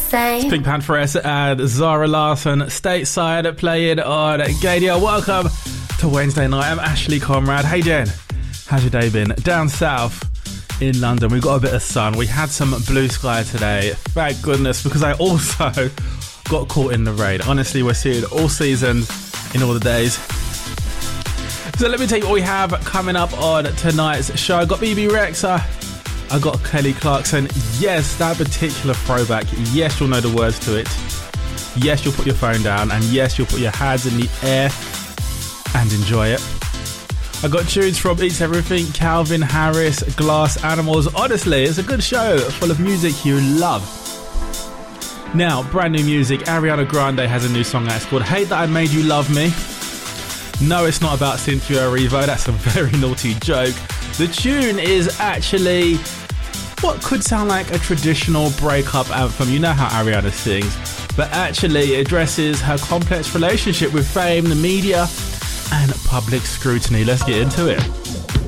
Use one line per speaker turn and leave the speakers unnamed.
same.
Pink Pantheress and Zara Larsson, Stateside, playing on Gadia. Welcome to Wednesday night. I'm Ashley Conrad. Hey Jen, how's your day been? Down south in London, we've got a bit of sun. We had some blue sky today, thank goodness, because I also got caught in the rain. Honestly, we're seeing all seasons in all the days. So let me tell you what we have coming up on tonight's show. I got BB Rexa, I got Kelly Clarkson. Yes, that particular throwback. Yes, you'll know the words to it. Yes, you'll put your phone down, and yes, you'll put your hands in the air and enjoy it. I got tunes from Eats Everything, Calvin Harris, Glass Animals. Honestly, it's a good show full of music you love. Now, brand new music. Ariana Grande has a new song out. It's called Hate That I Made You Love Me. No, it's not about Cynthia Erivo. That's a very naughty joke. The tune is actually what could sound like a traditional breakup anthem. You know how Ariana sings. But actually it addresses her complex relationship with fame, the media, and public scrutiny. Let's get into it.